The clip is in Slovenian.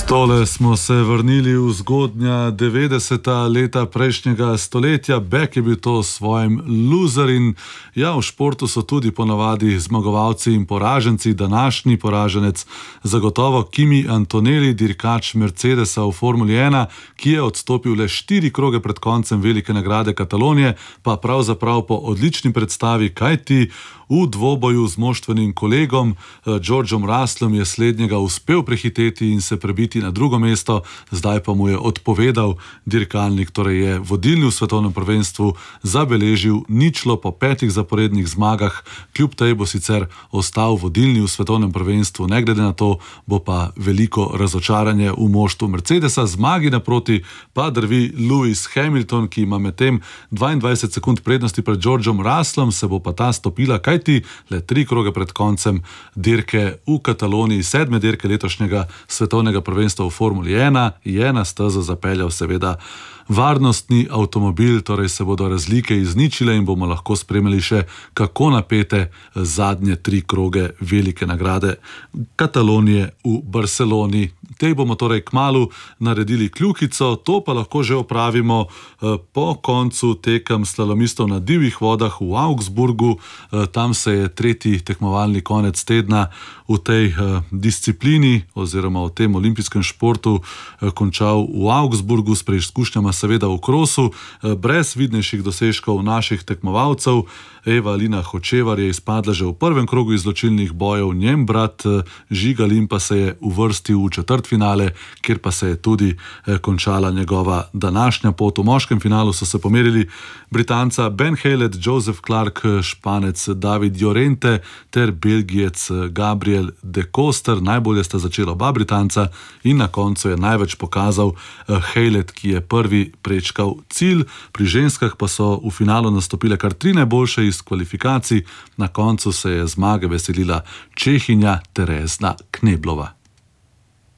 Tole smo se vrnili v zgodnja 90. leta prejšnjega stoletja. Beck je bil to s svojim Loser in ja, v športu so tudi ponavadi zmagovalci in poraženci. Današnji poraženec zagotovo Kimi Antonelli, dirkač Mercedesa v Formuli 1, ki je odstopil le 4 kroge pred koncem velike nagrade Katalonije, pa pravzaprav po odlični predstavi, kajti v dvoboju z moštvenim kolegom Georgeom Russellom je slednjega uspel prehiteti in se prebiti na drugo mesto, zdaj pa mu je odpovedal dirkalnik, torej je vodilni v svetovnem prvenstvu zabeležil ničlo po 5 zaporednih zmagah, kljub tej bo sicer ostal vodilni v svetovnem prvenstvu, ne glede na to bo pa veliko razočaranje v moštvu Mercedesa, zmagi naproti pa drvi Lewis Hamilton, ki ima medtem 22 sekund prednosti pred Georgeom Russellom, se bo pa ta stopila, kajti le 3 kroge pred koncem dirke v Kataloniji, 7. dirke letošnjega svetovnega prvenstva v Formuli 1, je na stezo zapeljal seveda varnostni avtomobil, torej se bodo razlike izničile in bomo lahko spremljali še kako napete zadnje 3 kroge velike nagrade Katalonije v Barceloni. Tej bomo torej kmalu naredili kljukico, to pa lahko že opravimo po koncu tekem slalomistov na divjih vodah v Augsburgu. Tam se je tretji tekmovalni konec tedna v tej disciplini oziroma v tem olimpijskem športu končal v Augsburgu s preizkušnjama seveda v krosu, brez vidnejših dosežkov naših tekmovalcev. Eva-Lina Hočevar je izpadla že v prvem krogu izločilnih bojev, njen brat Žiga Lim pa se je uvrstil v četrtfinale, kjer pa se je tudi končala njegova današnja pot. V moškem finalu so se pomerili Britanca Ben Hejlet, Joseph Clark, Španec David Llorente ter Belgijec Gabriel de Koster. Najbolje sta začela oba Britanca in na koncu je največ pokazal Hejlet, ki je prvi prečkal cilj. Pri ženskah pa so v finalu nastopile kar 3 najboljše iz kvalifikacij. Na koncu se je zmage veselila Čehinja Terezna Kneblova.